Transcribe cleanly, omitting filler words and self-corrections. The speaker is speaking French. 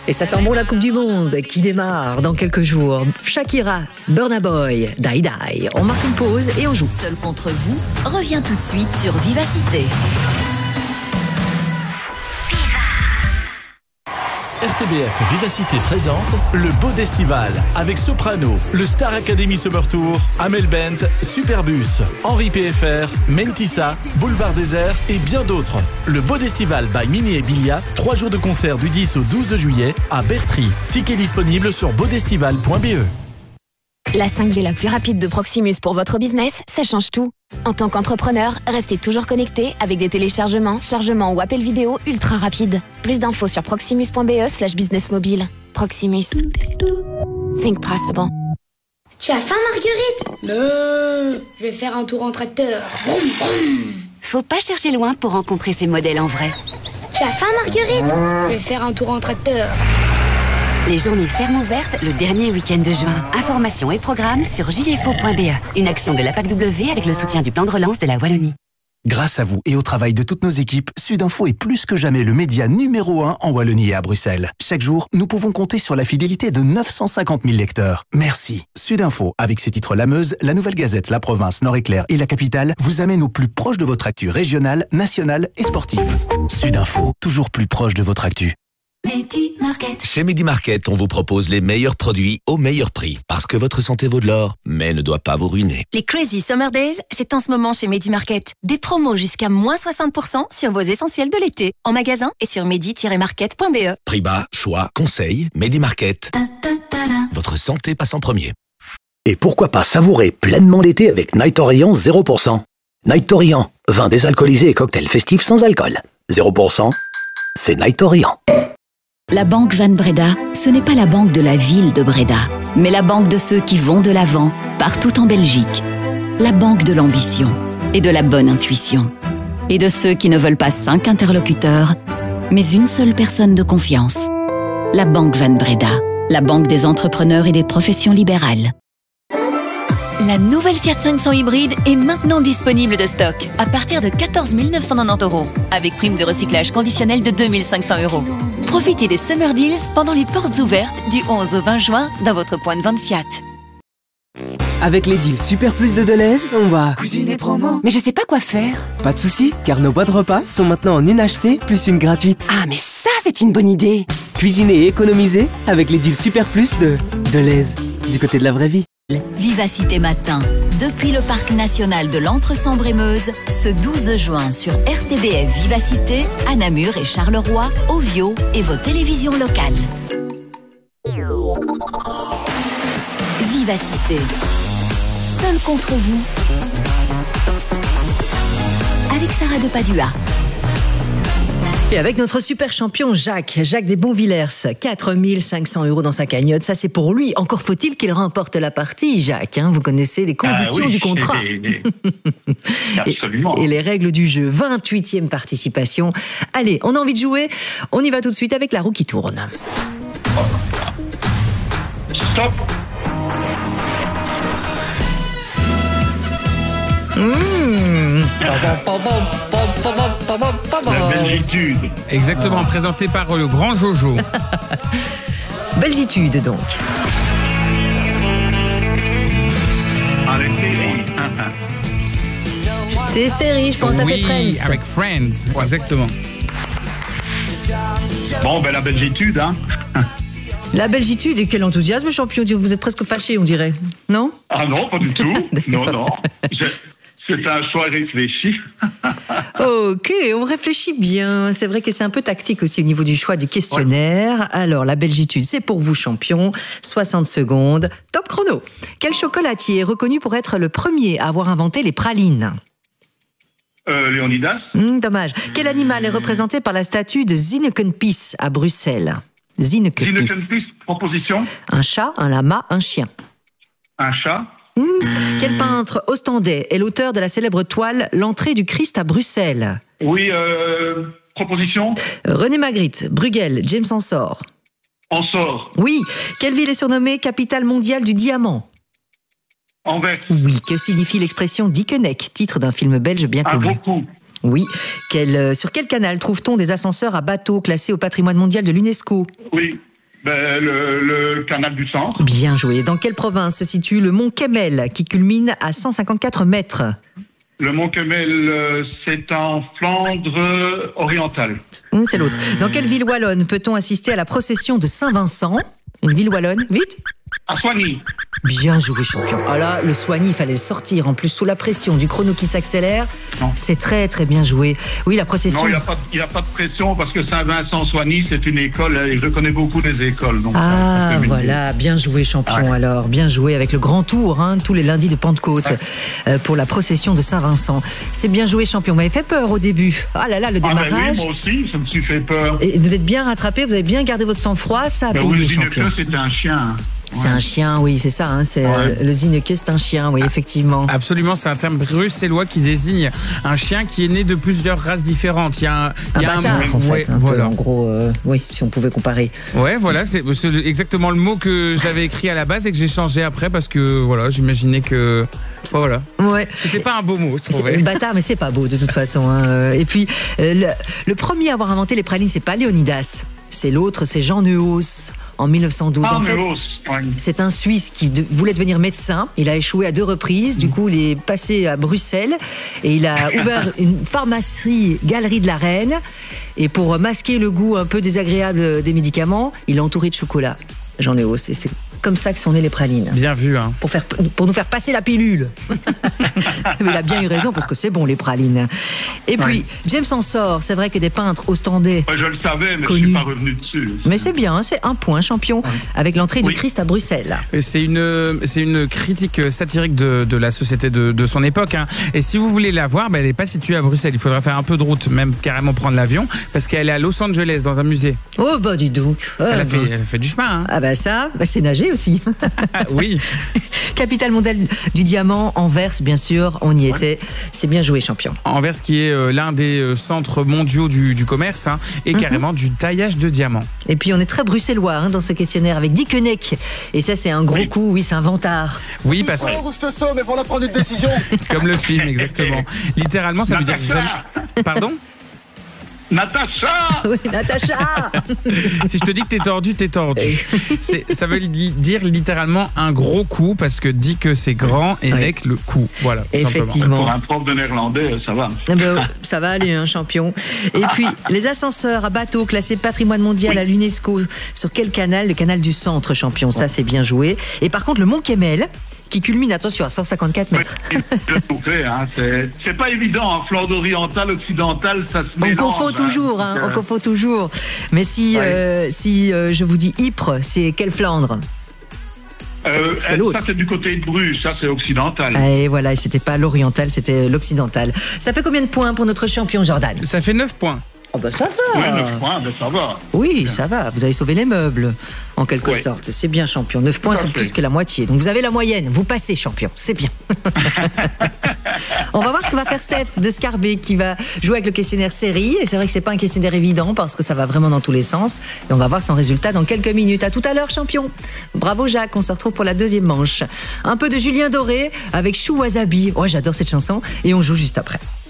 Et ça sent bon la Coupe du Monde qui démarre dans quelques jours. Shakira, Burna Boy, Die Die. On marque une pause et on joue. Seul contre vous revient tout de suite sur Vivacité. RTBF Vivacité présente le Beau d'Estival avec Soprano, le Star Academy Summer Tour, Amel Bent, Superbus, Henri PFR, Mentissa, Boulevard Désert et bien d'autres. Le Beau d'Estival by Mini et Bilia, 3 jours de concert du 10 au 12 juillet à Bertry. Tickets disponibles sur beaudestival.be. La 5G la plus rapide de Proximus pour votre business, ça change tout. En tant qu'entrepreneur, restez toujours connecté avec des téléchargements, chargements ou appels vidéo ultra rapides. Plus d'infos sur proximus.be/business mobile. Proximus. Think possible. Tu as faim, Marguerite? Non, je vais faire un tour en tracteur. Vroom, vroom. Faut pas chercher loin pour rencontrer ces modèles en vrai. Tu as faim, Marguerite? Je vais faire un tour en tracteur. Les journées fermes ouvertes le dernier week-end de juin. Informations et programmes sur jfo.be. Une action de la PACW avec le soutien du plan de relance de la Wallonie. Grâce à vous et au travail de toutes nos équipes, Sudinfo est plus que jamais le média numéro 1 en Wallonie et à Bruxelles. Chaque jour, nous pouvons compter sur la fidélité de 950 000 lecteurs. Merci. Sudinfo, avec ses titres La Meuse, La Nouvelle Gazette, La Province, Nord-Éclair et La Capitale, vous amène au plus proche de votre actu régionale, nationale et sportive. Sudinfo, toujours plus proche de votre actu. Medi-Market. Chez Medi-Market, on vous propose les meilleurs produits au meilleur prix. Parce que votre santé vaut de l'or, mais ne doit pas vous ruiner. Les Crazy Summer Days, c'est en ce moment chez Medi-Market. Des promos jusqu'à moins 60% sur vos essentiels de l'été. En magasin et sur medi-market.be. Prix bas, choix, conseils, Medi-Market. Votre santé passe en premier. Et pourquoi pas savourer pleinement l'été avec Night Orient 0%. Night Orient, vin désalcoolisé et cocktail festif sans alcool. 0%, c'est Night Orient. La Banque Van Breda, ce n'est pas la banque de la ville de Breda, mais la banque de ceux qui vont de l'avant, partout en Belgique. La banque de l'ambition et de la bonne intuition. Et de ceux qui ne veulent pas 5 interlocuteurs, mais une seule personne de confiance. La Banque Van Breda, la banque des entrepreneurs et des professions libérales. La nouvelle Fiat 500 hybride est maintenant disponible de stock à partir de 14 990 €, avec prime de recyclage conditionnelle de 2 500 €. Profitez des Summer Deals pendant les portes ouvertes du 11 au 20 juin dans votre point de vente Fiat. Avec les deals Super Plus de Deleuze, on va cuisiner promo. Mais je sais pas quoi faire. Pas de soucis, car nos boîtes repas sont maintenant en une achetée plus une gratuite. Ah, mais ça, c'est une bonne idée. Cuisiner et économiser avec les deals Super Plus de Deleuze, du côté de la vraie vie. Vivacité Matin, depuis le Parc National de l'Entre-Sambre-et-Meuse, ce 12 juin sur RTBF Vivacité, à Namur et Charleroi, Ovio et vos télévisions locales. Vivacité, seul contre vous, avec Sarah de Padua. Et avec notre super champion Jacques des Bonvillers, 4 500 € dans sa cagnotte, ça c'est pour lui. Encore faut-il qu'il remporte la partie, Jacques. Vous connaissez les conditions du contrat. Absolument. Et les règles du jeu. 28e participation. Allez, on a envie de jouer. On y va tout de suite avec la roue qui tourne. Stop. La Belgitude. Exactement, présenté par le grand Jojo. Belgitude, donc. C'est série, je pense, à cette Friends. Oui, avec Friends, exactement. Bon, la Belgitude, hein. La Belgitude, et quel enthousiasme, champion. Vous êtes presque fâché, on dirait. Non? Ah non, pas du tout. Non. C'est un choix réfléchi. Ok, on réfléchit bien. C'est vrai que c'est un peu tactique aussi au niveau du choix du questionnaire. Ouais. Alors, la Belgitude, c'est pour vous, champion. 60 secondes. Top chrono. Quel chocolatier est reconnu pour être le premier à avoir inventé les pralines? Léonidas. Dommage. Quel animal est représenté par la statue de Zinnekepis à Bruxelles? Zinnekepis, proposition. Un chat, un lama, un chien. Un chat. Quel peintre ostendais est l'auteur de la célèbre toile L'entrée du Christ à Bruxelles? Oui, proposition. René Magritte, Bruegel, James Ensor. Ensor. Oui. Quelle ville est surnommée capitale mondiale du diamant? Anvers. Oui. Que signifie l'expression Dickeneck, titre d'un film belge bien connu? Beaucoup. Oui. Sur quel canal trouve-t-on des ascenseurs à bateaux classés au patrimoine mondial de l'UNESCO? Oui. Le canal du Centre. Bien joué. Dans quelle province se situe le mont Kemmel, qui culmine à 154 mètres? Le mont Kemmel, c'est en Flandre orientale. C'est l'autre. Dans quelle ville wallonne peut-on assister à la procession de Saint-Vincent? Une ville wallonne, vite. À Soigny. Bien joué, champion. Ah là, le Soigny, il fallait le sortir. En plus, sous la pression du chrono qui s'accélère, c'est très, très bien joué. Oui, la procession... Non, il n'y a pas de pression parce que Saint-Vincent-Soigny, c'est une école et je connais beaucoup les écoles. Donc voilà, bien joué, champion, alors. Bien joué avec le grand tour, tous les lundis de Pentecôte pour la procession de Saint-Vincent. C'est bien joué, champion. Vous m'avez fait peur au début. Ah là là, le démarrage. Oui, moi aussi, ça me suis fait peur. Et vous êtes bien rattrapé, vous avez bien gardé votre sang-froid, ça a payé, oui, champion. C'est un chien. C'est un chien, oui, c'est ça. Le Zineke, c'est un chien, oui, effectivement. Absolument, c'est un terme bruxellois qui désigne un chien qui est né de plusieurs races différentes. Il y a un bâtard, en fait. Voilà. En gros, oui, si on pouvait comparer. Ouais, voilà, c'est exactement le mot que j'avais écrit à la base et que j'ai changé après parce que, voilà, j'imaginais que... Voilà. Ouais. C'était pas un beau mot, je trouvais. Bâtard, mais c'est pas beau, de toute façon. Et puis, le premier à avoir inventé les pralines, c'est pas Léonidas. C'est l'autre, c'est Jean Neuhaus, en 1912. En fait, c'est un Suisse qui voulait devenir médecin. Il a échoué à 2 reprises. Du coup, il est passé à Bruxelles et il a ouvert une pharmacie Galerie de la Reine. Et pour masquer le goût un peu désagréable des médicaments, il l'a entouré de chocolat. Jean Neuhaus. Et c'est comme ça que sont nées les pralines. Bien vu, pour nous faire passer la pilule. Mais il a bien eu raison parce que c'est bon, les pralines. Et puis, James Ensor, c'est vrai que des peintres ostendais. Je le savais, mais je ne suis pas revenu dessus. Mais c'est bien, c'est un point, champion, avec l'entrée du Christ à Bruxelles. C'est une critique satirique de la société de son époque. Et si vous voulez la voir, elle n'est pas située à Bruxelles. Il faudra faire un peu de route, même carrément prendre l'avion, parce qu'elle est à Los Angeles, dans un musée. Oh, bah dis donc. Elle a fait du chemin. Ah bah ça, c'est nager aussi. Oui. Capitale mondiale du diamant, Anvers, bien sûr, on y était. C'est bien joué, champion. Anvers qui est l'un des centres mondiaux du commerce et carrément du taillage de diamants. Et puis on est très bruxellois dans ce questionnaire avec Dickeneck. Et ça, c'est un gros coup, oui, c'est un vantard. Oui, parce que... je te somme, mais pour la prendre une décision. Comme le film, exactement. Littéralement, ça veut dire... Pardon ? Natacha. Oui, Natacha. Si je te dis que t'es tordu, t'es tordu. Ça veut dire littéralement un gros coup parce que dit que c'est grand et nec le coup. Voilà. Effectivement. Pour un prof de néerlandais, ça va. Ça va aller, champion. Et puis, les ascenseurs à bateau classés patrimoine mondial à l'UNESCO. Sur quel canal? Le canal du Centre, champion. Ça, c'est bien joué. Et par contre, le mont Kemmel, qui culmine, attention, à 154 mètres. C'est pas évident, en Flandre orientale, occidentale, ça se mélange. On confond toujours. Mais si je vous dis Ypres, c'est quelle Flandre? C'est l'autre. Ça, c'est du côté de Bruges, ça, c'est occidental. Et voilà, c'était pas l'oriental, c'était l'occidental. Ça fait combien de points pour notre champion, Jordan? Ça fait 9 points. Oh bah ça va. Oui, 9 points, ça va. Oui, ça va. Vous avez sauvé les meubles, en quelque sorte. C'est bien, champion. 9 points, c'est plus que la moitié. Donc vous avez la moyenne. Vous passez, champion. C'est bien. On va voir ce que va faire Steph de Scarbé, qui va jouer avec le questionnaire série. Et c'est vrai que c'est pas un questionnaire évident parce que ça va vraiment dans tous les sens. Et on va voir son résultat dans quelques minutes. À tout à l'heure, champion. Bravo, Jacques. On se retrouve pour la deuxième manche. Un peu de Julien Doré avec Chou Wasabi. Oh, j'adore cette chanson. Et on joue juste après.